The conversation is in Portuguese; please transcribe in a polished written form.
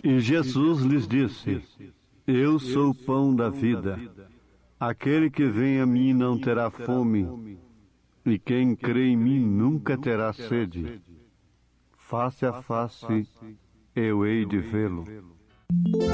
E Jesus lhes disse: Eu sou o pão da vida. Aquele que vem a mim não terá fome, e quem crê em mim nunca terá sede. Face a face eu hei de vê-lo.